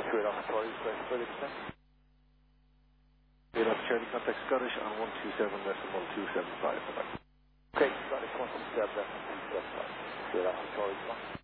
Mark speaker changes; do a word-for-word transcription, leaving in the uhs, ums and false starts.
Speaker 1: Straight off Charlie, request thirty percent.
Speaker 2: Straight off Charlie, contact Scottish on one two seven decimal two seven five.
Speaker 1: Okay, Scottish one two seven decimal two seven five. Straight off Charlie,